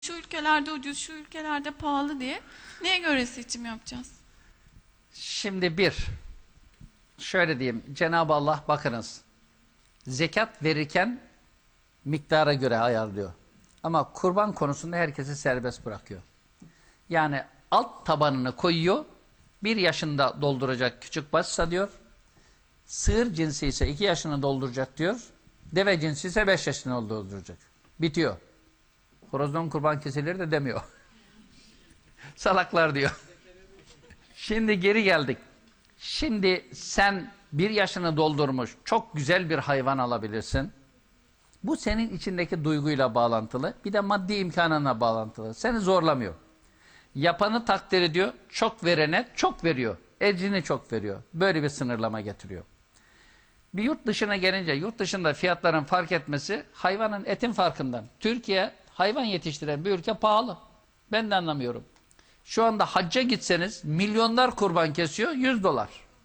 şu ülkelerde ucuz, şu ülkelerde pahalı diye neye göre seçim yapacağız? Şimdi şöyle diyeyim, Cenab-ı Allah bakınız, zekat verirken miktara göre ayarlıyor. Ama kurban konusunda herkesi serbest bırakıyor. Yani alt tabanını koyuyor, 1 yaşında dolduracak küçük başsa diyor, sığır cinsi ise 2 yaşını dolduracak diyor, deve cinsi ise 5 yaşını dolduracak. Bitiyor. Horozdan kurban kesilir de demiyor. Salaklar diyor. Şimdi geri geldik. Şimdi sen 1 yaşını doldurmuş çok güzel bir hayvan alabilirsin. Bu senin içindeki duyguyla bağlantılı. Bir de maddi imkanına bağlantılı. Seni zorlamıyor. Yapanı takdir ediyor. Çok verene çok veriyor. Ecrini çok veriyor. Böyle bir sınırlama getiriyor. Bir yurt dışına gelince yurt dışında fiyatların fark etmesi hayvanın etin farkından. Türkiye hayvan yetiştiren bir ülke pahalı. Ben de anlamıyorum. Şu anda hacca gitseniz milyonlar kurban kesiyor, $100.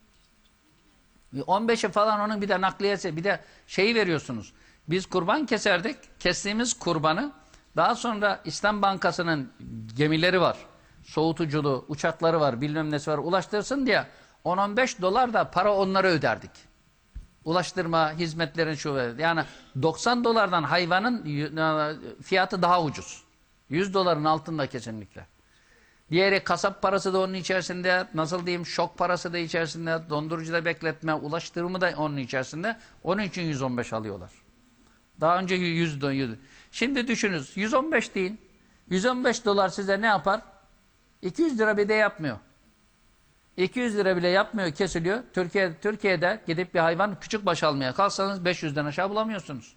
15'i falan onun bir de nakliyesi, bir de şeyi veriyorsunuz. Biz kurban keserdik, kestiğimiz kurbanı daha sonra İslam Bankası'nın gemileri var, soğutuculu, uçakları var, bilmem nesi var, ulaştırsın diye 10-15 dolar da para onlara öderdik. Ulaştırma hizmetlerin yani 90 dolardan hayvanın fiyatı daha ucuz. 100 doların altında kesinlikle. Diğeri kasap parası da onun içerisinde, nasıl diyeyim, şok parası da içerisinde, dondurucuda bekletme, ulaştırımı da onun içerisinde. Onun için 115 alıyorlar. Daha önce 100. Şimdi düşününüz, 115 deyin. 115 dolar size ne yapar? 200 lira bir de yapmıyor. 200 lira bile yapmıyor, kesiliyor. Türkiye'de gidip bir hayvan küçük baş almaya kalksanız 500'den aşağı bulamıyorsunuz.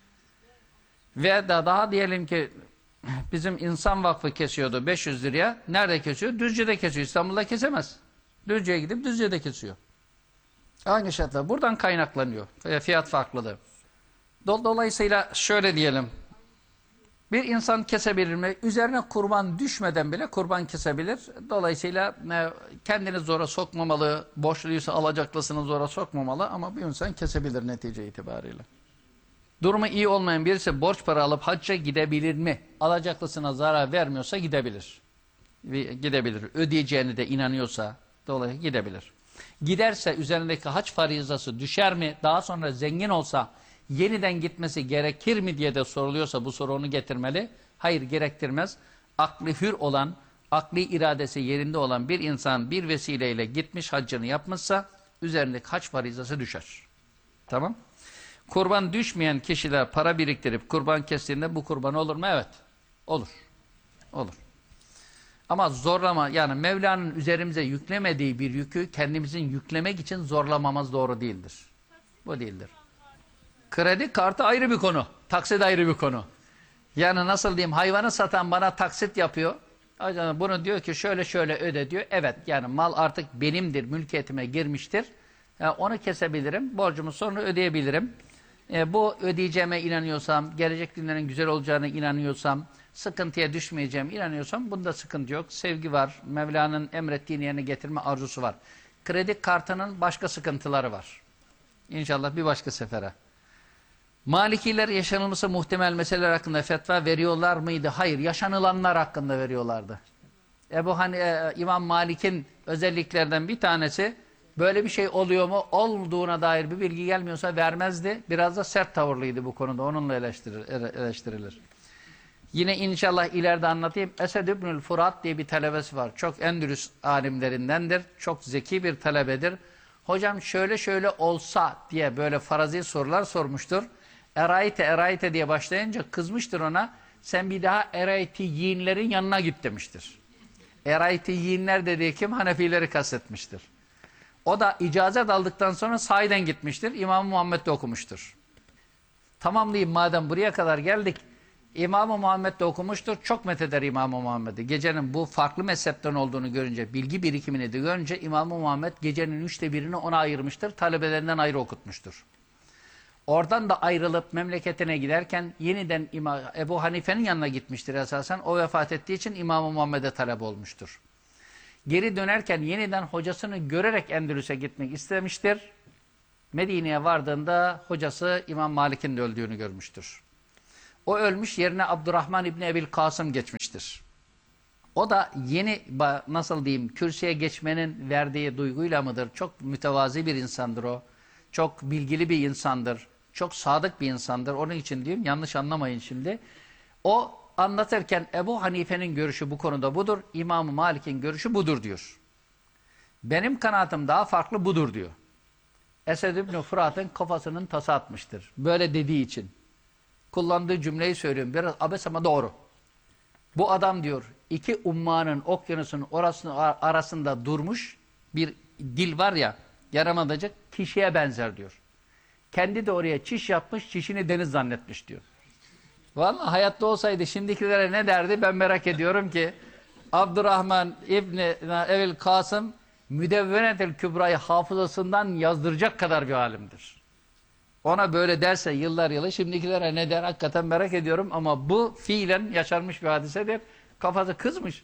Ve daha diyelim ki bizim İnsan Vakfı kesiyordu 500 liraya. Nerede kesiyor? Düzce'de kesiyor. İstanbul'da kesemez. Düzce'ye gidip Düzce'de kesiyor. Aynı şartlar. Buradan kaynaklanıyor. Fiyat farklılığı. Dolayısıyla şöyle diyelim. Bir insan kesebilir mi? Üzerine kurban düşmeden bile kurban kesebilir. Dolayısıyla kendini zora sokmamalı. Borçluysa alacaklısını zora sokmamalı. Ama bir insan kesebilir netice itibariyle. Durumu iyi olmayan birisi borç para alıp hacca gidebilir mi? Alacaklısına zarar vermiyorsa gidebilir. Gidebilir. Ödeyeceğine de inanıyorsa dolayısıyla gidebilir. Giderse üzerindeki hac farizası düşer mi? Daha sonra zengin olsa yeniden gitmesi gerekir mi diye de soruluyorsa bu soru onu getirmeli. Hayır, gerektirmez. Aklı hür olan, akli iradesi yerinde olan bir insan bir vesileyle gitmiş haccını yapmışsa üzerindeki hac farizası düşer. Tamam. Kurban düşmeyen kişiler para biriktirip kurban kestiğinde bu kurban olur mu? Evet. Olur. Olur. Ama zorlama, yani Mevla'nın üzerimize yüklemediği bir yükü kendimizin yüklemek için zorlamamız doğru değildir. Bu değildir. Kredi kartı ayrı bir konu. Taksit ayrı bir konu. Yani nasıl diyeyim, hayvanı satan bana taksit yapıyor. Bunu diyor ki şöyle şöyle öde diyor. Evet, yani mal artık benimdir, mülkiyetime girmiştir. Yani onu kesebilirim, borcumu sonra ödeyebilirim. Bu ödeyeceğime inanıyorsam, gelecek günlerin güzel olacağına inanıyorsam, sıkıntıya düşmeyeceğime inanıyorsam bunda sıkıntı yok. Sevgi var, Mevla'nın emrettiğini yerine getirme arzusu var. Kredi kartının başka sıkıntıları var. İnşallah bir başka sefere. Malikiler yaşanılması muhtemel meseleler hakkında fetva veriyorlar mıydı? Hayır, yaşanılanlar hakkında veriyorlardı. İmam Malik'in özelliklerden bir tanesi, böyle bir şey oluyor mu? Olduğuna dair bir bilgi gelmiyorsa vermezdi. Biraz da sert tavırlıydı bu konuda. Onunla eleştirilir. Yine inşallah ileride anlatayım. Esed İbnül Fırat diye bir talebesi var. Çok Endülüs alimlerindendir. Çok zeki bir talebedir. Hocam şöyle şöyle olsa diye böyle farazi sorular sormuştur. Erayte diye başlayınca kızmıştır ona. Sen bir daha eraytiyinlerin yanına git demiştir. Eraytiyinler dediği kim? Hanefileri kastetmiştir. O da icazet aldıktan sonra sahiden gitmiştir. İmam-ı Muhammed'de okumuştur. Tamamlayayım madem buraya kadar geldik. İmam-ı Muhammed'de okumuştur. Çok metheder İmam-ı Muhammed'i. Gecenin bu farklı mezhepten olduğunu görünce, bilgi birikimini de görünce İmam-ı Muhammed gecenin 1/3'ünü ona ayırmıştır. Talebelerinden ayrı okutmuştur. Oradan da ayrılıp memleketine giderken yeniden Ebu Hanife'nin yanına gitmiştir esasen. O vefat ettiği için İmam-ı Muhammed'e talep olmuştur. Geri dönerken yeniden hocasını görerek Endülüs'e gitmek istemiştir. Medine'ye vardığında hocası İmam Malik'in de öldüğünü görmüştür. O ölmüş, yerine Abdurrahman İbni Ebil Kasım geçmiştir. O da yeni, nasıl diyeyim, kürsüye geçmenin verdiği duyguyla mıdır? Çok mütevazi bir insandır o. Çok bilgili bir insandır. Çok sadık bir insandır. Onun için diyeyim, yanlış anlamayın şimdi. O anlatırken Ebu Hanife'nin görüşü bu konuda budur. İmam-ı Malik'in görüşü budur diyor. Benim kanaatim daha farklı, budur diyor. Esed İbni Fırat'ın kafasının tası atmıştır. Böyle dediği için. Kullandığı cümleyi söylüyorum. Biraz abes ama doğru. Bu adam diyor, iki ummanın, okyanusun arasında durmuş bir dil var ya, yaramadacak kişiye benzer diyor. Kendi de oraya çiş yapmış, çişini deniz zannetmiş diyor. Vallahi hayatta olsaydı şimdikilere ne derdi ben merak ediyorum ki. Abdurrahman İbni Ebil Kasım Müdevvenetül Kübra'yı hafızasından yazdıracak kadar bir alimdir. Ona böyle derse yıllar yılı şimdikilere ne der hakikaten merak ediyorum ama bu fiilen yaşanmış bir hadisedir. Kafası kızmış.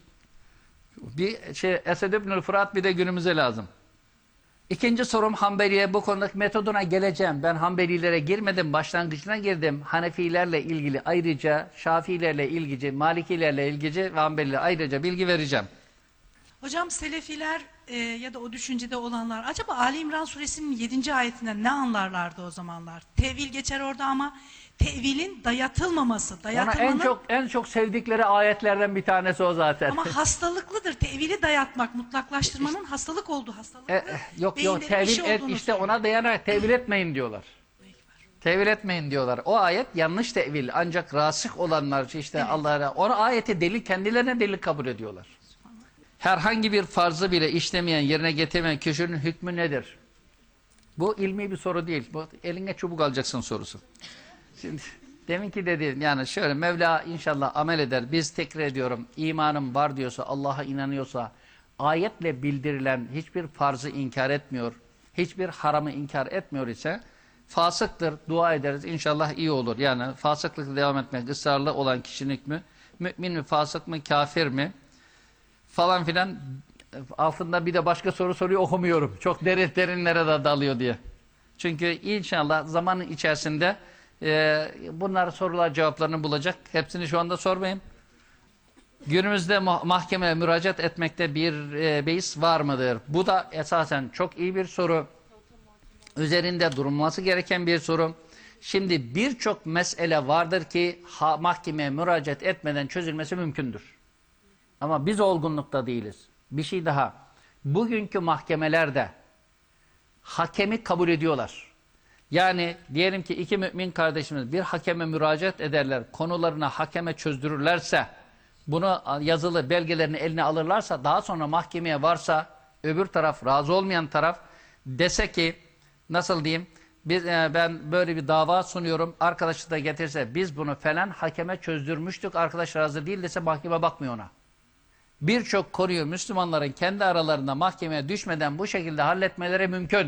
Bir şey, Esed İbnül Fırat bir de günümüze lazım. İkinci sorum Hanbeli'ye, bu konudaki metoduna geleceğim. Ben Hanbelilere girmedim, başlangıcına girdim. Hanefilerle ilgili ayrıca, Şafiilerle ilgili, Malikilerle ilgili ve Hanbelilerle ayrıca bilgi vereceğim. Hocam Selefiler ya da o düşüncede olanlar acaba Ali İmran suresinin 7. ayetinden ne anlarlardı o zamanlar? Tevil geçer orada ama tevilin dayatılmaması, dayatılmanın... Ona en çok sevdikleri ayetlerden bir tanesi o zaten. Ama hastalıklıdır. Tevili dayatmak, mutlaklaştırmanın hastalık olduğu, hastalıklı. Yok beyinde bir şey olduğunu işte söylüyor. ona dayanarak tevil etmeyin diyorlar. Tevil etmeyin diyorlar. O ayet yanlış tevil. Ancak rasih olanlar işte Evet. Allah'a o ayeti delil, kendilerine delil kabul ediyorlar. Herhangi bir farzı bile işlemeyen, yerine getirmeyen kişinin hükmü nedir? Bu ilmi bir soru değil. Bu eline çubuk alacaksın sorusu. Şimdi deminki dediğim, yani şöyle, Mevla inşallah amel eder. Biz tekrar ediyorum, imanım var diyorsa, Allah'a inanıyorsa, ayetle bildirilen hiçbir farzı inkar etmiyor, hiçbir haramı inkar etmiyor ise fasıktır, dua ederiz, inşallah iyi olur. Yani fasıklıkla devam etmek, ısrarlı olan kişinin hükmü, mümin mi, fasık mı, kafir mi falan filan, altında bir de başka soru soruyor, okumuyorum. Çok derinlere de dalıyor diye. Çünkü inşallah zamanın içerisinde bunlar sorular cevaplarını bulacak. Hepsini şu anda sormayayım. Günümüzde mahkemeye müracaat etmekte bir beis var mıdır? Bu da esasen çok iyi bir soru. Üzerinde durulması gereken bir soru. Şimdi birçok mesele vardır ki mahkemeye müracaat etmeden çözülmesi mümkündür. Ama biz olgunlukta değiliz. Bir şey daha. Bugünkü mahkemelerde hakemi kabul ediyorlar. Yani diyelim ki iki mümin kardeşimiz bir hakeme müracaat ederler, konularını hakeme çözdürürlerse, bunu yazılı belgelerini eline alırlarsa, daha sonra mahkemeye varsa, öbür taraf, razı olmayan taraf dese ki, nasıl diyeyim, ben böyle bir dava sunuyorum, arkadaşı da getirse, biz bunu falan hakeme çözdürmüştük, arkadaş razı değil dese, mahkeme bakmıyor ona. Birçok konuyu Müslümanların kendi aralarında mahkemeye düşmeden bu şekilde halletmeleri mümkün.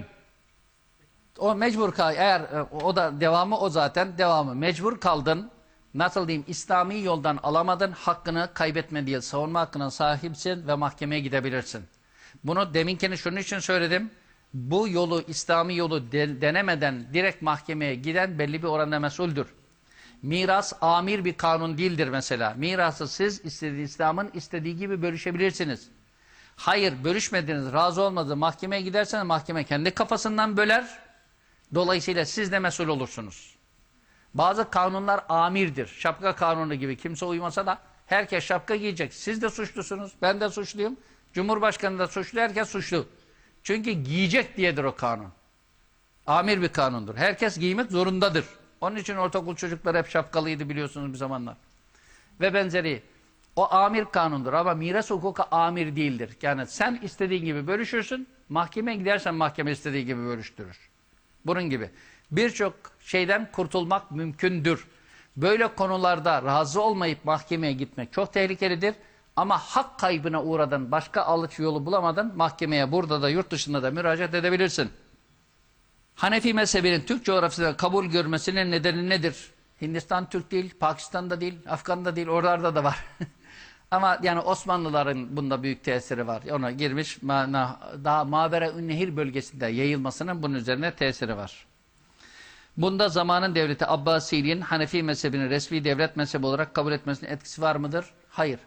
O mecbur kal, eğer o da devamı, o zaten devamı. Mecbur kaldın, nasıl diyeyim, İslami yoldan alamadın, hakkını kaybetme diye savunma hakkına sahipsin ve mahkemeye gidebilirsin. Bunu deminkini şunun için söyledim. Bu yolu, İslami yolu denemeden direkt mahkemeye giden belli bir oranda mesuldür. Miras amir bir kanun değildir mesela. Mirası siz İslam'ın istediği gibi bölüşebilirsiniz. Hayır, bölüşmediniz, razı olmadınız, mahkemeye giderseniz mahkeme kendi kafasından böler. Dolayısıyla siz de mesul olursunuz. Bazı kanunlar amirdir. Şapka kanunu gibi, kimse uymasa da herkes şapka giyecek. Siz de suçlusunuz, ben de suçluyum. Cumhurbaşkanı da suçlu, herkes suçlu. Çünkü giyecek diyedir o kanun. Amir bir kanundur. Herkes giymek zorundadır. Onun için ortaokul çocukları hep şapkalıydı biliyorsunuz bir zamanlar. Ve benzeri. O amir kanundur ama miras hukuku amir değildir. Yani sen istediğin gibi bölüşürsün, mahkemeye gidersen mahkeme istediği gibi bölüştürür. Bunun gibi. Birçok şeyden kurtulmak mümkündür. Böyle konularda razı olmayıp mahkemeye gitmek çok tehlikelidir. Ama hak kaybına uğradın, başka alıç yolu bulamadın, mahkemeye burada da yurt dışında da müracaat edebilirsin. Hanefi mezhebinin Türk coğrafyasında kabul görmesinin nedeni nedir? Hindistan Türk değil, Pakistan'da değil, Afgan'da değil, oralarda da var. Ama yani Osmanlıların bunda büyük tesiri var. Ona girmiş, daha Mavera-ün Nehir bölgesinde yayılmasının bunun üzerine tesiri var. Bunda zamanın devleti Abbasiliğin Hanefi mezhebini resmi devlet mezhebi olarak kabul etmesinin etkisi var mıdır? Hayır.